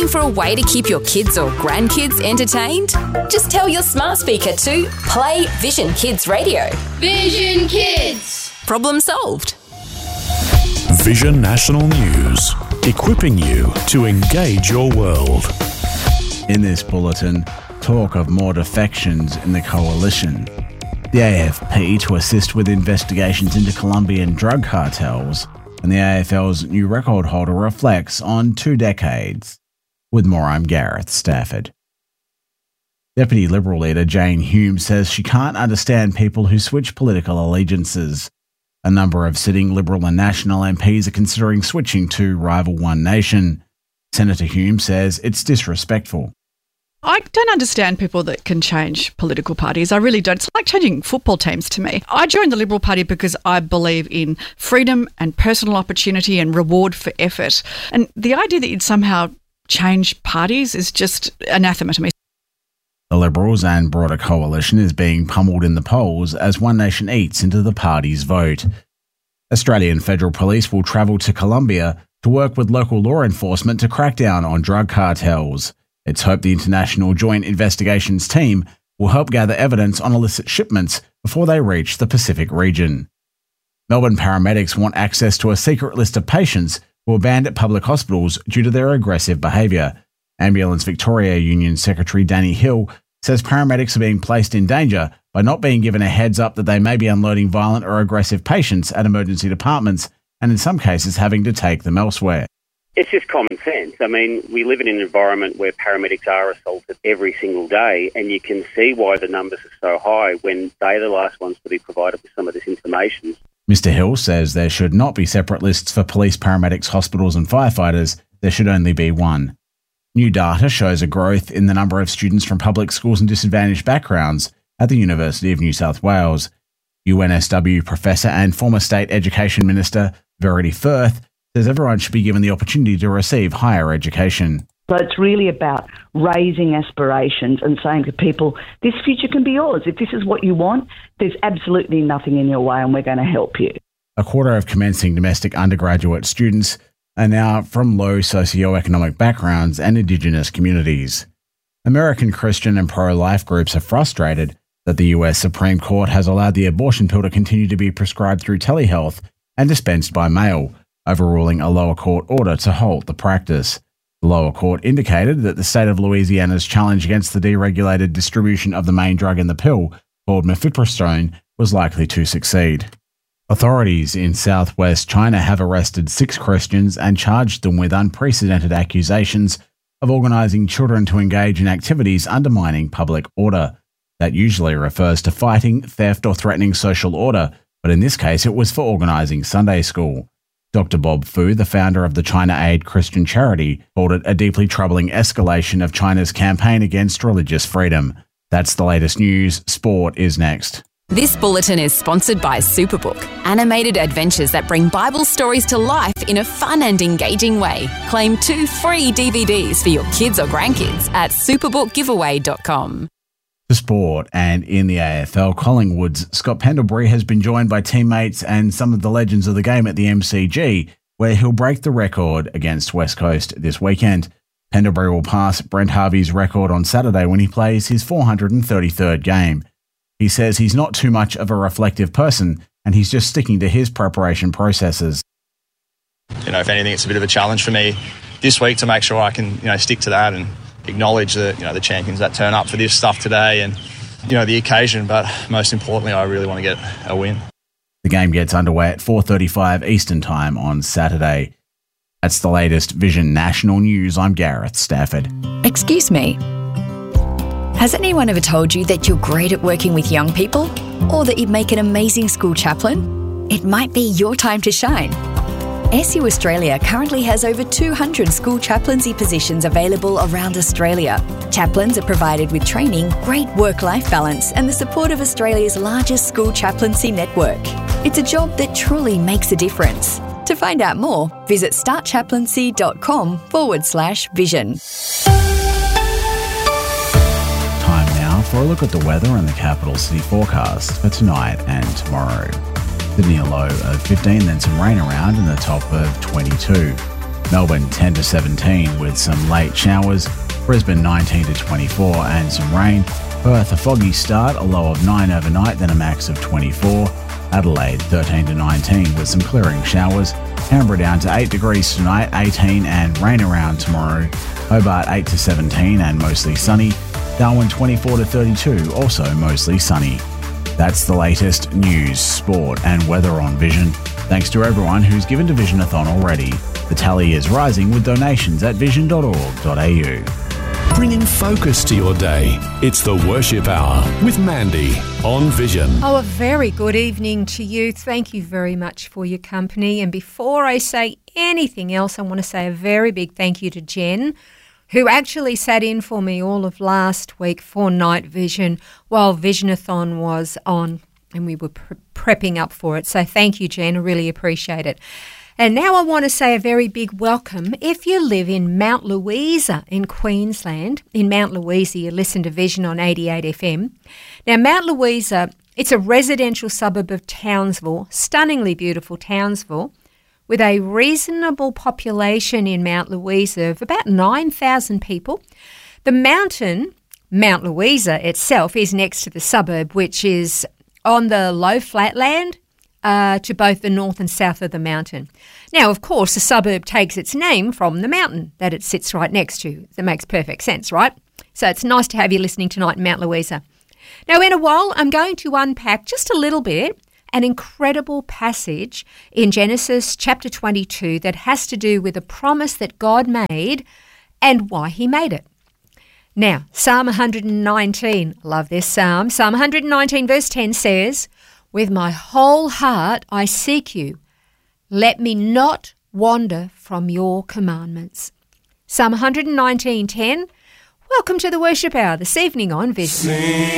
for a way to keep your kids or grandkids entertained? Just tell your smart speaker to play Vision Kids Radio. Vision Kids! Problem solved. Vision National News, equipping you to engage your world. In this bulletin, talk of more defections in the coalition. The AFP to assist with investigations into Colombian drug cartels, and the AFL's new record holder reflects on 2 decades. With more, I'm Gareth Stafford. Deputy Liberal leader Jane Hume says she can't understand people who switch political allegiances. A number of sitting Liberal and National MPs are considering switching to rival One Nation. Senator Hume says it's disrespectful. I don't understand people that can change political parties. I really don't. It's like changing football teams to me. I joined the Liberal Party because I believe in freedom and personal opportunity and reward for effort. And the idea that you'd somehow change parties is just anathema to me. The Liberals and broader coalition is being pummeled in the polls as One Nation eats into the party's vote. Australian Federal Police will travel to Colombia to work with local law enforcement to crack down on drug cartels. It's hoped the International Joint Investigations Team will help gather evidence on illicit shipments before they reach the Pacific region. Melbourne paramedics want access to a secret list of patients who are banned at public hospitals due to their aggressive behaviour. Ambulance Victoria Union Secretary Danny Hill says paramedics are being placed in danger by not being given a heads up that they may be unloading violent or aggressive patients at emergency departments and in some cases having to take them elsewhere. It's just common sense. I mean, we live in an environment where paramedics are assaulted every single day, and you can see why the numbers are so high when they're the last ones to be provided with some of this information. Mr Hill says there should not be separate lists for police, paramedics, hospitals and firefighters. There should only be one. New data shows a growth in the number of students from public schools and disadvantaged backgrounds at the University of New South Wales. UNSW professor and former State Education Minister Verity Firth says everyone should be given the opportunity to receive higher education. So it's really about raising aspirations and saying to people, this future can be yours. If this is what you want, there's absolutely nothing in your way and we're going to help you. A quarter of commencing domestic undergraduate students are now from low socioeconomic backgrounds and Indigenous communities. American Christian and pro-life groups are frustrated that the US Supreme Court has allowed the abortion pill to continue to be prescribed through telehealth and dispensed by mail, overruling a lower court order to halt the practice. The lower court indicated that the state of Louisiana's challenge against the deregulated distribution of the main drug in the pill, called mifepristone, was likely to succeed. Authorities in southwest China have arrested 6 Christians and charged them with unprecedented accusations of organising children to engage in activities undermining public order. That usually refers to fighting, theft or threatening social order, but in this case it was for organising Sunday school. Dr. Bob Fu, the founder of the China Aid Christian charity, called it a deeply troubling escalation of China's campaign against religious freedom. That's the latest news. Sport is next. This bulletin is sponsored by Superbook, animated adventures that bring Bible stories to life in a fun and engaging way. Claim 2 free DVDs for your kids or grandkids at superbookgiveaway.com. For sport, and in the AFL, Collingwood's Scott Pendlebury has been joined by teammates and some of the legends of the game at the MCG, where he'll break the record against West Coast this weekend. Pendlebury will pass Brent Harvey's record on Saturday when he plays his 433rd game. He says he's not too much of a reflective person and he's just sticking to his preparation processes. If anything, it's a bit of a challenge for me this week to make sure I can, stick to that and acknowledge the champions that turn up for this stuff today and, the occasion. But most importantly, I really want to get a win. The game gets underway at 4:35 Eastern Time on Saturday. That's the latest Vision National News. I'm Gareth Stafford. Excuse me. Has anyone ever told you that you're great at working with young people? Or that you'd make an amazing school chaplain? It might be your time to shine. SU Australia currently has over 200 school chaplaincy positions available around Australia. Chaplains are provided with training, great work-life balance and the support of Australia's largest school chaplaincy network. It's a job that truly makes a difference. To find out more, visit startchaplaincy.com/vision. Time now for a look at the weather and the capital city forecast for tonight and tomorrow. Sydney a low of 15, then some rain around and the top of 22. Melbourne 10 to 17 with some late showers. Brisbane 19 to 24 and some rain. Perth a foggy start, a low of 9 overnight, then a max of 24. Adelaide 13 to 19 with some clearing showers. Canberra down to 8 degrees tonight, 18 and rain around tomorrow. Hobart 8 to 17 and mostly sunny. Darwin 24 to 32, also mostly sunny. That's the latest news, sport and weather on Vision. Thanks to everyone who's given to Visionathon already. The tally is rising with donations at vision.org.au. Bringing focus to your day. It's the Worship Hour with Mandy on Vision. Oh, a very good evening to you. Thank you very much for your company. And before I say anything else, I want to say a very big thank you to Jen, who actually sat in for me all of last week for Night Vision while Visionathon was on and we were prepping up for it. So thank you, Jen. I really appreciate it. And now I want to say a very big welcome. If you live in Mount Louisa in Queensland, in Mount Louisa, you listen to Vision on 88 FM. Now, Mount Louisa, it's a residential suburb of Townsville, stunningly beautiful Townsville, with a reasonable population in Mount Louisa of about 9,000 people. The mountain, Mount Louisa itself, is next to the suburb, which is on the low flatland to both the north and south of the mountain. Now, of course, the suburb takes its name from the mountain that it sits right next to. That makes perfect sense, right? So it's nice to have you listening tonight in Mount Louisa. Now, in a while, I'm going to unpack just a little bit an incredible passage in Genesis chapter 22 that has to do with a promise that God made and why he made it. Now, Psalm 119, love this psalm. Psalm 119 verse 10 says, "With my whole heart I seek you. Let me not wander from your commandments." Psalm 119:10. Welcome to the Worship Hour this evening on Vision.